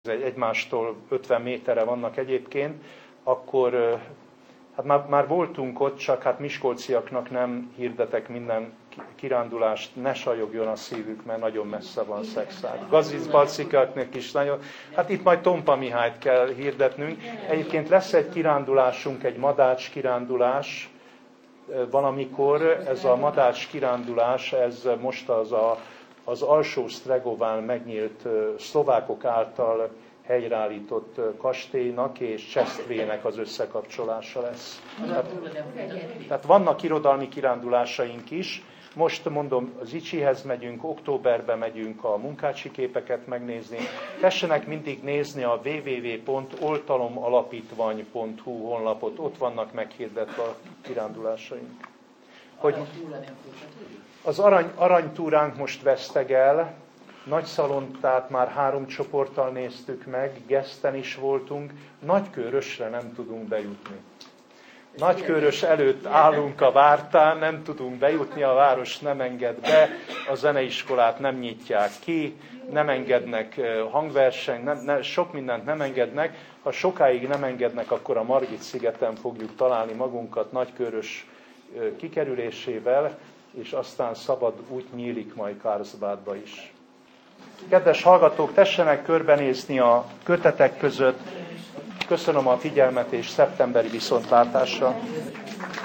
egymástól 50 méterre vannak egyébként, akkor hát már voltunk ott, csak hát miskolciaknak nem hirdetek minden kirándulást, ne sajogjon a szívük, mert nagyon messze van Szexárd. Gazicbalcikaknak is nagyon, hát itt majd Tompa Mihályt kell hirdetnünk. Egyébként lesz egy kirándulásunk, egy madács kirándulás, valamikor ez a madács kirándulás, ez most az alsó Stregován megnyílt szlovákok által helyreállított kastélynak és Csesztvének az összekapcsolása lesz. Tehát vannak irodalmi kirándulásaink is. Most mondom, az Icsihez megyünk, októberben megyünk a munkácsi képeket megnézni. Tessenek mindig nézni a www.oltalomalapítvany.hu honlapot, ott vannak meghirdetve a kirándulásaink. Hogy az aranytúránk most vesztegel, Nagyszalontát már 3 csoporttal néztük meg, Geszten is voltunk, Nagykőrösre nem tudunk bejutni. Nagykőrös előtt állunk a vártán, nem tudunk bejutni, a város nem enged be, a zeneiskolát nem nyitják ki, nem engednek hangverseny, sok mindent nem engednek. Ha sokáig nem engednek, akkor a Margit-szigeten fogjuk találni magunkat Nagykőrös kikerülésével, és aztán szabad út nyílik majd Karlsbadba is. Kedves hallgatók, tessenek körbenézni a kötetek között. Köszönöm a figyelmet, és szeptemberi viszontlátásra.